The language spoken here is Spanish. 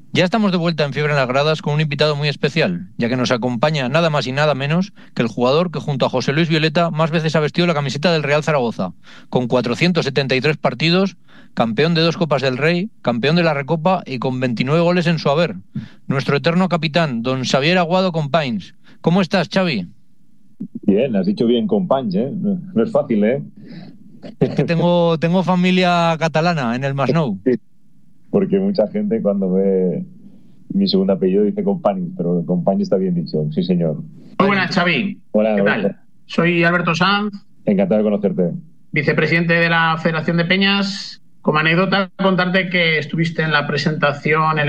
Ya estamos de vuelta en Fiebre en las Gradas con un invitado muy especial, ya que nos acompaña nada más y nada menos que el jugador que junto a José Luis Violeta más veces ha vestido la camiseta del Real Zaragoza, con 473 partidos, campeón de 2 Copas del Rey, campeón de la Recopa y con 29 goles en su haber. Nuestro eterno capitán, don Xavier Aguado Companys. ¿Cómo estás, Xavi? Bien, has dicho bien companys, ¿eh? No, no es fácil, ¿eh? Es que tengo familia catalana en el Masnou. Sí, porque mucha gente cuando ve mi segundo apellido dice companys, pero companys está bien dicho, sí señor. Muy buenas, Xavi. Hola, ¿Qué Alberto. tal? Soy Alberto Sanz, Encantado de conocerte. vicepresidente de la Federación de Peñas. Como anécdota, contarte que estuviste en la presentación,